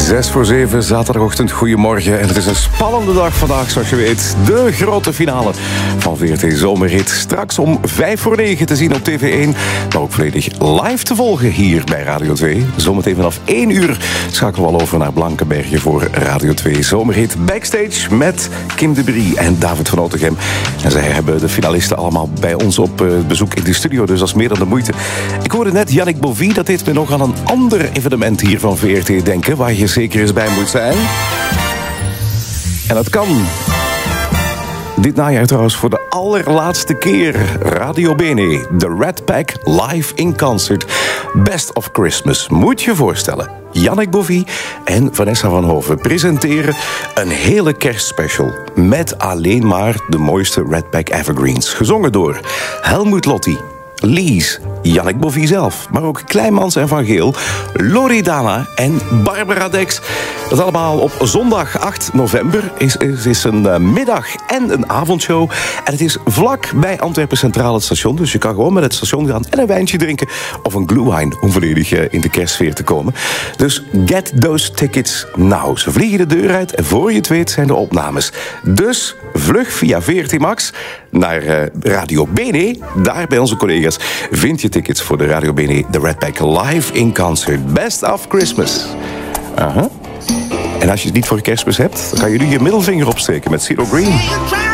6:07, zaterdagochtend, goedemorgen. En het is een spannende dag vandaag, zoals je weet. De grote finale van VRT Zomerhit. Straks om 8:55 te zien op TV1. Maar ook volledig live te volgen hier bij Radio 2. Zometeen vanaf 1 uur schakelen we al over naar Blankenberge voor Radio 2 Zomerhit. Backstage met Kim de Brie en David van Otegem. En zij hebben de finalisten allemaal bij ons op bezoek in de studio. Dus dat is meer dan de moeite. Ik hoorde net Yannick Bovie, dat deed me nog aan een ander evenement hier van VRT denken, waar je zeker eens bij moet zijn. En dat kan. Dit najaar trouwens voor de allerlaatste keer. Radio Bene, de Red Pack live in concert. Best of Christmas, moet je voorstellen. Yannick Bovie en Vanessa van Hoven presenteren een hele kerstspecial. Met alleen maar de mooiste Red Pack evergreens. Gezongen door Helmut Lotti, Lies, Yannick Bovie zelf, maar ook Kleinmans en Van Geel, Loredana en Barbara Dex. Dat allemaal op zondag 8 november. Is een middag- en een avondshow. En het is vlak bij Antwerpen Centraal het station. Dus je kan gewoon met het station gaan en een wijntje drinken. Of een glühwein om volledig in de kerstsfeer te komen. Dus get those tickets now. Ze vliegen de deur uit en voor je het weet zijn de opnames. Dus vlug via VRT Max naar Radio Bene. Daar bij onze collega's vind je tickets voor de Radio Bene, de Red Pack live in concert. Best of Christmas. En als je het niet voor Kerstmis hebt, dan kan je nu je middelvinger opsteken met CeeLo Green.